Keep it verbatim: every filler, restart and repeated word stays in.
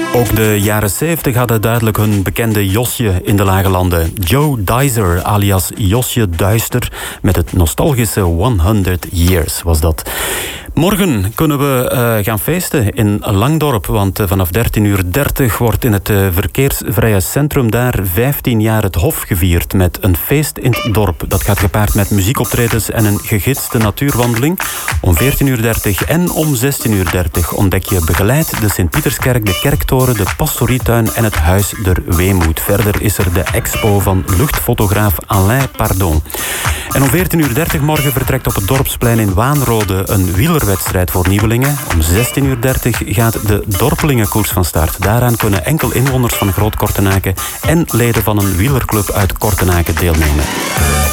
Ook de jaren zeventig hadden duidelijk hun bekende Josje in de lage landen. Joe Dizer, alias Josje Duister, met het nostalgische honderd Years was dat. Morgen kunnen we uh, gaan feesten in Langdorp, want uh, vanaf dertien uur dertig wordt in het uh, verkeersvrije centrum daar vijftien jaar het Hof gevierd met een feest in het dorp. Dat gaat gepaard met muziekoptredens en een gegidste natuurwandeling. Om veertien uur dertig en om zestien uur dertig ontdek je begeleid de Sint-Pieterskerk, de Kerktoren, de Pastorietuin en het Huis der Weemoed. Verder is er de expo van luchtfotograaf Alain Pardon. En om veertien uur dertig morgen vertrekt op het Dorpsplein in Waanrode een wielerwedstrijd voor nieuwelingen. Om zestien uur dertig gaat de Dorpelingenkoers van start. Daaraan kunnen enkel inwoners van Groot Kortenaken en leden van een wielerclub uit Kortenaken deelnemen.